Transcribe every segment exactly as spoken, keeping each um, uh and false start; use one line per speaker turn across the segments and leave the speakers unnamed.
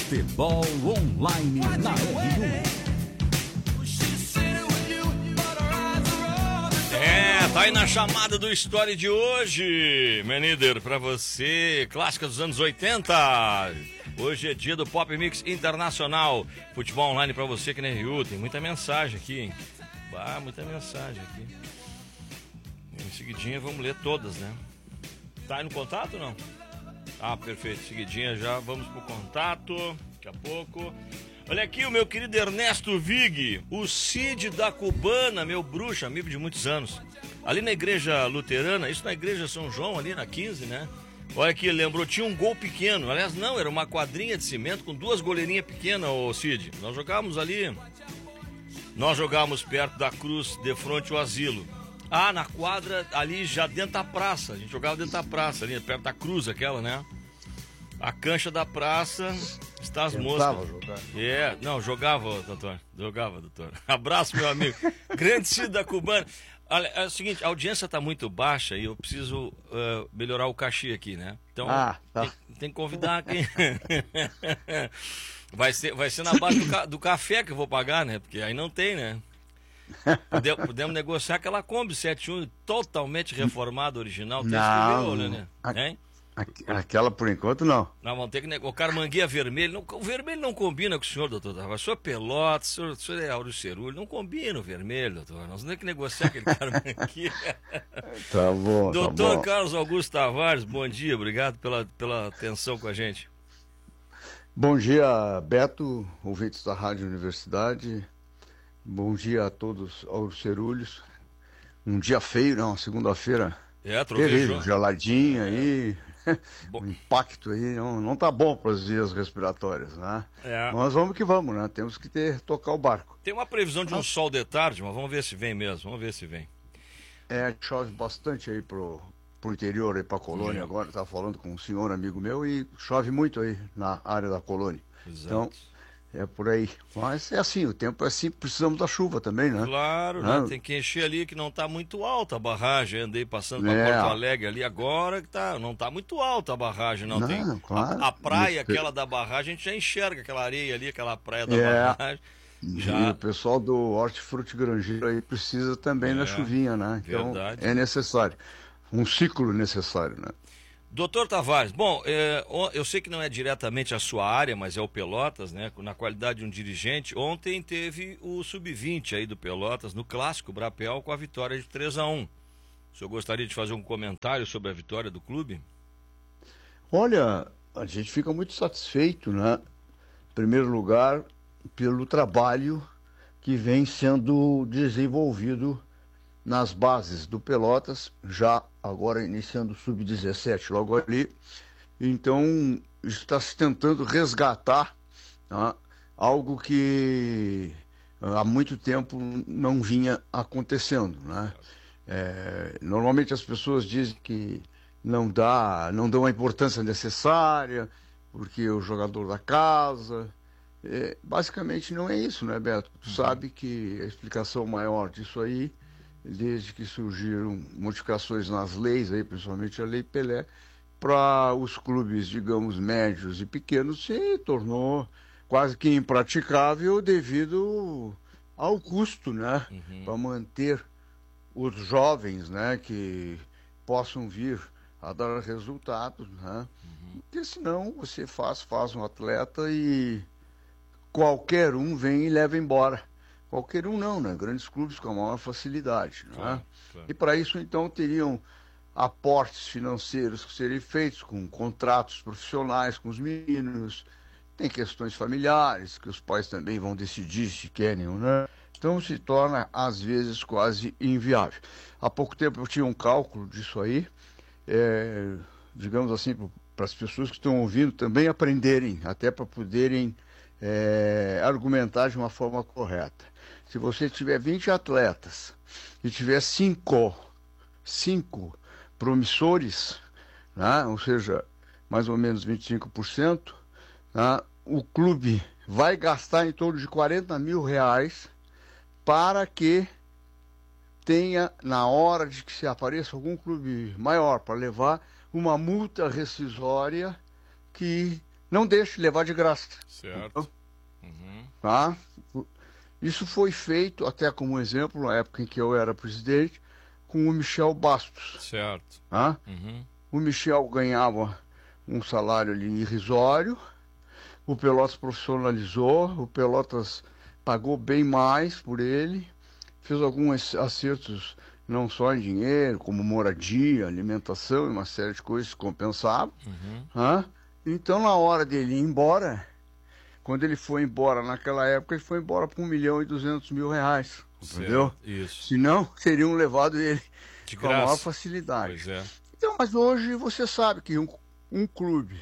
Futebol Online na R um.
É, tá aí na chamada do Story de hoje, Menider, pra você, clássica dos anos oitenta. Hoje é dia do Pop Mix Internacional. Futebol Online pra você aqui na R U. Tem muita mensagem aqui, hein? Ah, muita mensagem aqui. Em seguidinha vamos ler todas, né? Tá aí no contato ou não? Ah, perfeito. Seguidinha já vamos pro contato. Daqui a pouco. Olha aqui o meu querido Ernesto Vig, o Cid da Cubana, meu bruxo, amigo de muitos anos. Ali na igreja luterana, isso na igreja São João, ali na quinze, né? Olha aqui, lembrou, tinha um gol pequeno. Aliás, não, era uma quadrinha de cimento com duas goleirinhas pequenas, ô Cid. Nós jogávamos ali. Nós jogávamos perto da cruz, de frente ao asilo. Ah, na quadra, ali já dentro da praça. A gente jogava dentro da praça, ali perto da cruz, aquela, né? A cancha da praça, está as moscas.
Jogar.
É, não, jogava, doutor. Jogava, doutor. Abraço, meu amigo. Grande Cid da Cubana. Olha, é o seguinte, a audiência está muito baixa e eu preciso uh, melhorar o cachê aqui, né? Então,
ah, tá.
tem, tem que convidar quem... vai, ser, vai ser na base do, ca... do café que eu vou pagar, né? Porque aí não tem, né? Podemos, podemos negociar aquela Kombi sete um totalmente reformada, original. Tem
não,
escreveu, né?
A...
Hein?
Aquela por enquanto não.
Nós vamos ter que negociar. O carmanguia vermelho. Não, o vermelho não combina com o senhor, doutor Tavares. O senhor é Pelota, o senhor, o senhor é Áureo Cerulho. Não combina o vermelho, doutor. Nós vamos ter que negociar aquele carmanguia.
Tá bom.
Doutor
tá bom.
Carlos Augusto Tavares, bom dia. Obrigado pela, pela atenção com a gente.
Bom dia, Beto, ouvintes da Rádio Universidade. Bom dia a todos, Áureo Cerulhos. Um dia feio, não? Uma segunda-feira.
É, trovejou.
Geladinha aí. O impacto aí não, não tá bom para as vias respiratórias, né?
É.
Mas vamos que vamos, né? Temos que ter, tocar o barco.
Tem uma previsão de um ah. sol de tarde, mas vamos ver se vem mesmo, vamos ver se vem.
É, chove bastante aí pro, pro interior, aí pra colônia. Sim. Agora, estava falando com um senhor amigo meu e chove muito aí na área da colônia.
Exato.
Então, é por aí. Mas é assim, o tempo é assim, precisamos da chuva também, né?
Claro, né? Tem que encher ali que não está muito alta a barragem. Andei passando para
é.
Porto Alegre ali agora que tá, não está muito alta a barragem, não,
não
tem.
Claro.
A, a praia, aquela da barragem, a gente já enxerga aquela areia ali, aquela praia da
é.
barragem.
Já... E o pessoal do Hortifruti Grangeiro aí precisa também é. da chuvinha, né? Então
Verdade.
É necessário. Um ciclo necessário, né?
Doutor Tavares, bom, é, eu sei que não é diretamente a sua área, mas é o Pelotas, né? Na qualidade de um dirigente, ontem teve o sub vinte aí do Pelotas, no clássico Brapel, com a vitória de três a um. O senhor gostaria de fazer um comentário sobre a vitória do clube?
Olha, a gente fica muito satisfeito, né? Em primeiro lugar, pelo trabalho que vem sendo desenvolvido nas bases do Pelotas, já agora iniciando o sub dezessete logo ali. Então, está se tentando resgatar, né, algo que há muito tempo não vinha acontecendo, né? É, normalmente as pessoas dizem que não dá, não dão a importância necessária, porque o jogador da casa... É, basicamente não é isso, né, Beto? Tu sabe que a explicação maior disso aí, desde que surgiram modificações nas leis, aí, principalmente a Lei Pelé, para os clubes, digamos, médios e pequenos, se tornou quase que impraticável devido ao custo, né? Uhum. Para manter os jovens, né, que possam vir a dar resultados, né? Uhum. Porque senão você faz, faz um atleta e qualquer um vem e leva embora. Qualquer um não, né? Grandes clubes com a maior facilidade, né? Claro, claro. E para isso, então, teriam aportes financeiros que seriam feitos com contratos profissionais com os meninos. Tem questões familiares, que os pais também vão decidir se querem ou não. Então, se torna, às vezes, quase inviável. Há pouco tempo eu tinha um cálculo disso aí, é, digamos assim, para as pessoas que estão ouvindo também aprenderem, até para poderem é, argumentar de uma forma correta. Se você tiver vinte atletas e tiver cinco, cinco promissores, né, ou seja, mais ou menos vinte e cinco por cento, né, o clube vai gastar em torno de quarenta mil reais para que tenha, na hora de que se apareça algum clube maior para levar, uma multa rescisória que não deixe levar de graça.
Certo. Uhum.
Tá? Isso foi feito, até como exemplo, na época em que eu era presidente, com o Michel Bastos.
Certo.
Tá?
Uhum.
O Michel ganhava um salário ali irrisório, o Pelotas profissionalizou, o Pelotas pagou bem mais por ele, fez alguns acertos não só em dinheiro, como moradia, alimentação e uma série de coisas que compensavam.
Uhum.
Tá? Então, na hora dele ir embora, quando ele foi embora naquela época, ele foi embora por um milhão e duzentos mil reais, entendeu?
Certo. Isso.
Senão, teriam levado ele
De
com a maior
graça.
facilidade.
Pois é.
Então, mas hoje você sabe que um, um clube,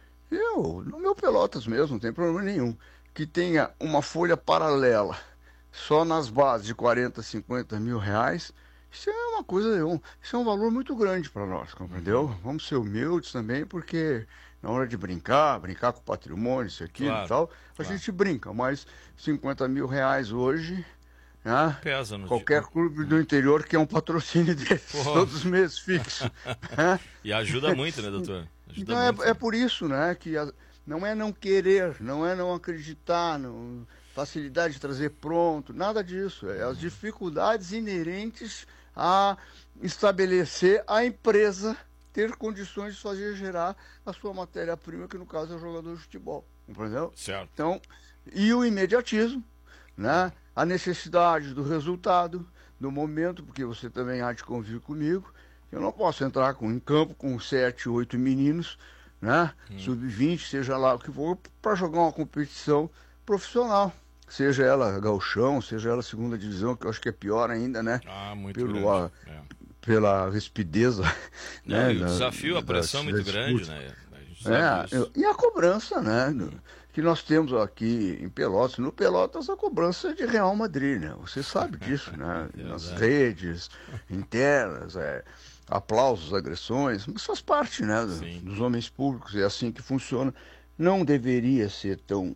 eu, no meu Pelotas mesmo, não tem problema nenhum, que tenha uma folha paralela só nas bases de quarenta, cinquenta mil reais, isso é uma coisa, um, isso é um valor muito grande para nós, compreendeu? Vamos ser humildes também, porque na hora de brincar, brincar com o patrimônio, isso aqui
Claro,
e tal, a
claro.
gente brinca, mas cinquenta mil reais hoje, né?
Pesa no
Qualquer
dia.
clube do interior quer um patrocínio desses
Porra.
todos os meses fixo. Né?
E ajuda muito, né, doutor? Ajuda
Então
muito.
é, é por isso, né, que a- não é não querer, não é não acreditar, não, facilidade de trazer pronto, nada disso. É as dificuldades inerentes a estabelecer a empresa ter condições de fazer gerar a sua matéria-prima, que no caso é o jogador de futebol, entendeu?
Certo.
Então, e o imediatismo, né? A necessidade do resultado, do momento, porque você também há de convir comigo. Eu não posso entrar com, em campo com sete, oito meninos, né?
Hum.
sub vinte, seja lá o que for, para jogar uma competição profissional. Seja ela gauchão, seja ela segunda divisão, que eu acho que é pior ainda, né?
Ah, muito
Pelo,
grande.
a-
É.
Pela rispideza.
Não,
né?
e o
da-
desafio, a
da-
pressão é
da
muito
disputa.
grande, né? A gente sabe disso.
É, e a cobrança, né? do- Que nós temos aqui em Pelotas. No Pelotas, a cobrança é de Real Madrid, né? Você sabe disso, né? Nas
Verdade.
redes internas, é, aplausos, agressões, mas faz parte, né? do-
Sim.
Dos homens públicos, é assim que funciona. Não deveria ser tão,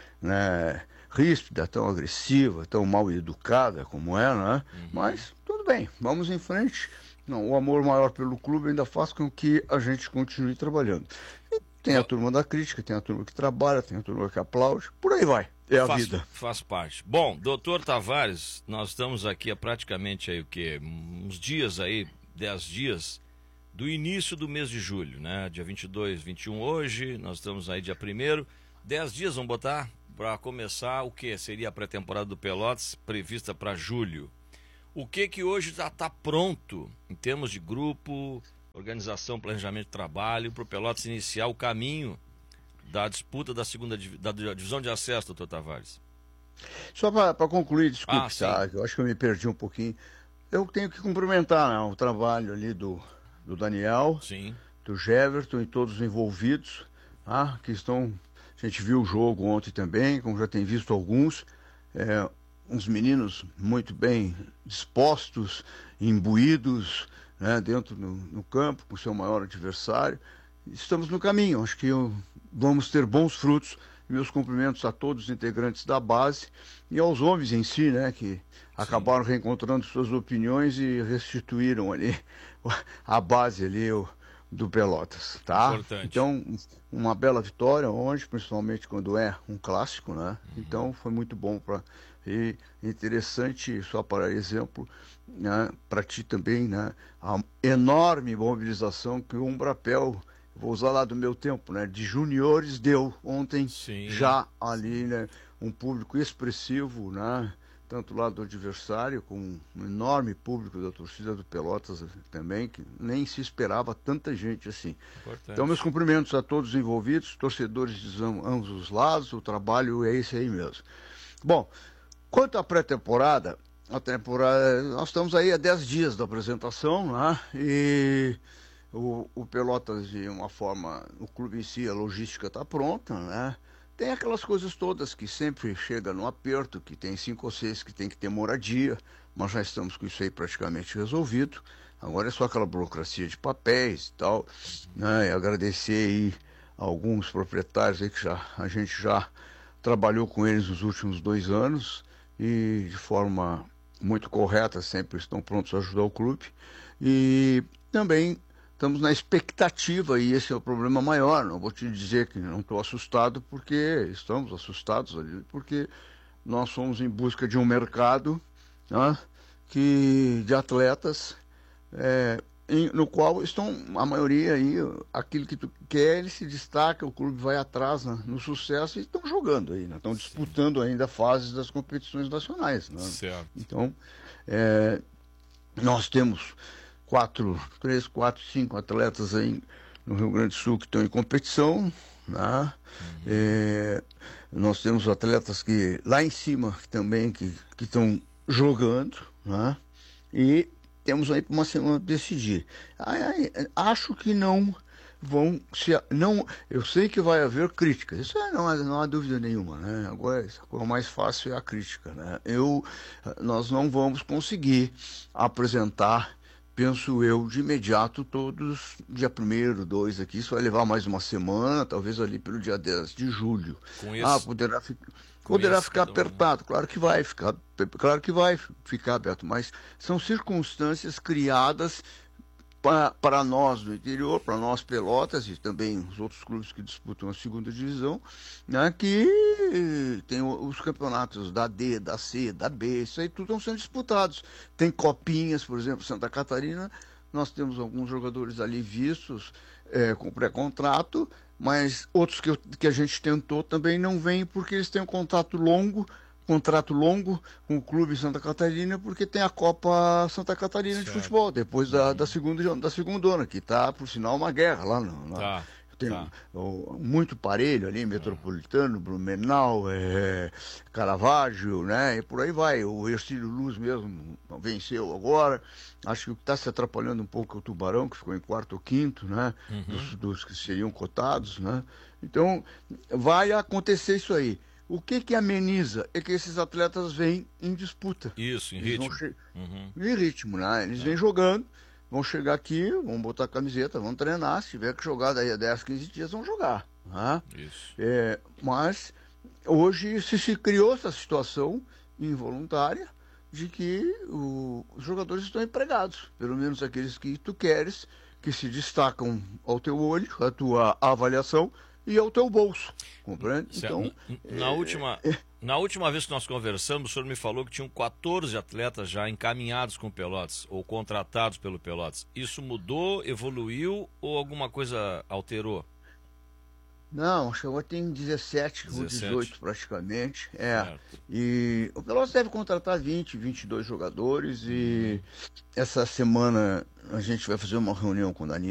né, ríspida, tão agressiva, tão mal educada como é, né? Mas tudo bem, vamos em frente. Não, o amor maior pelo clube ainda faz com que a gente continue trabalhando. E tem a turma da crítica, tem a turma que trabalha, tem a turma que aplaude, por aí vai. É a
faz,
vida.
faz parte. Bom, doutor Tavares, nós estamos aqui há praticamente aí o quê? Uns dias aí, dez dias do início do mês de julho, né? Dia vinte e dois, vinte e um hoje, nós estamos aí dia primeiro. dez dias, vamos botar, para começar o que? Seria a pré-temporada do Pelotas, prevista para julho. O que que hoje já está pronto em termos de grupo, organização, planejamento de trabalho, para o Pelotas iniciar o caminho da disputa da segunda divi- da divisão de acesso, doutor Tavares?
Só para concluir, desculpe,
Ah, sim.
tá? Eu acho que eu me perdi um pouquinho. Eu tenho que cumprimentar, né, o trabalho ali do, do Daniel,
Sim.
do Jeverton e todos os envolvidos, tá? Que estão. A gente viu o jogo ontem também, como já tem visto alguns. É, uns meninos muito bem dispostos, imbuídos, né, dentro no, no campo, com o seu maior adversário. Estamos no caminho, acho que eu- vamos ter bons frutos. Meus cumprimentos a todos os integrantes da base e aos homens em si, né, que acabaram reencontrando suas opiniões e restituíram ali a base ali o, do Pelotas, tá?
Importante.
Então, uma bela vitória hoje, principalmente quando é um clássico, né? Então, foi muito bom para e interessante, só para exemplo, né, para ti também, né, a enorme mobilização que o Umbrapel, vou usar lá do meu tempo, né, de juniores deu ontem,
Sim.
já ali, né, um público expressivo, né, tanto lá do adversário, com um enorme público da torcida do Pelotas também, que nem se esperava tanta gente assim.
Importante.
Então, meus cumprimentos a todos os envolvidos, torcedores de am- ambos os lados, o trabalho é esse aí mesmo. Bom, quanto à pré-temporada, a temporada, nós estamos aí há dez dias da apresentação, né? E o, o Pelotas, de uma forma, o clube em si, a logística está pronta, né? Tem aquelas coisas todas que sempre chega no aperto, que tem cinco ou seis que tem que ter moradia, mas já estamos com isso aí praticamente resolvido. Agora é só aquela burocracia de papéis e tal, né? E agradecer aí a alguns proprietários aí que já, a gente já trabalhou com eles nos últimos dois anos e de forma muito correta, sempre estão prontos a ajudar o clube. E também estamos na expectativa, e esse é o problema maior. Não vou te dizer que não estou assustado, porque estamos assustados ali, porque nós somos em busca de um mercado, né, que, de atletas, é, em, no qual estão, a maioria aí, aquilo que tu quer, ele se destaca, o clube vai atrás, né, no sucesso, e estão jogando aí, né, estão disputando ainda fases das competições nacionais. Né?
Certo.
Então, é, nós temos quatro, três, quatro, cinco atletas aí no Rio Grande do Sul que estão em competição, né? Uhum. É, nós temos atletas que lá em cima também que que estão jogando, né? E temos aí para uma semana decidir. Aí, aí, acho que não vão se não, eu sei que vai haver críticas. Isso é, não, não há dúvida nenhuma, né? Agora o mais fácil é a crítica, né? Eu nós não vamos conseguir apresentar, penso eu, de imediato, todos, dia primeiro, dois aqui, isso vai levar mais uma semana, talvez ali pelo dia dez de julho.
Com isso,
ah, poderá, fi poderá ficar apertado, claro que vai ficar, claro que vai ficar aberto, mas são circunstâncias criadas para, para nós do interior, para nós Pelotas e também os outros clubes que disputam a segunda divisão, né, que tem os campeonatos da D, da C, da B, isso aí tudo estão sendo disputados. Tem copinhas, por exemplo, Santa Catarina, nós temos alguns jogadores ali vistos é, com pré-contrato, mas outros que, que a gente tentou também não vêm porque eles têm um contrato longo, contrato longo com o clube Santa Catarina, porque tem a Copa Santa Catarina, certo, de futebol, depois da, da, segunda, da segundona, que está, por sinal, uma guerra lá. No,
tá,
tem
tá.
o, muito parelho ali, Metropolitano, Blumenau, é, Caravaggio, né, e por aí vai. O Ercílio Luz mesmo venceu agora. Acho que o que está se atrapalhando um pouco é o Tubarão, que ficou em quarto ou quinto, né, uhum, dos, dos que seriam cotados, né. Então, vai acontecer isso aí. O que que ameniza é que esses atletas vêm em disputa.
Isso, em
Eles
ritmo. Uhum.
Em ritmo, né? Eles é. vêm jogando, vão chegar aqui, vão botar a camiseta, vão treinar, se tiver que jogar daí a dez, quinze dias, vão jogar. Né?
Isso.
É, mas hoje se, se criou essa situação involuntária de que o, os jogadores estão empregados, pelo menos aqueles que tu queres, que se destacam ao teu olho, à tua avaliação, e ao teu bolso, compreende? Então,
na, é, última, é... na última vez que nós conversamos, o senhor me falou que tinham quatorze atletas já encaminhados com o Pelotas, ou contratados pelo Pelotas. Isso mudou, evoluiu ou alguma coisa alterou?
Não, chegou tem dezessete, ou dezoito praticamente. É.
Certo.
E o Pelotas deve contratar vinte, vinte e dois jogadores, e essa semana a gente vai fazer uma reunião com o Daniel.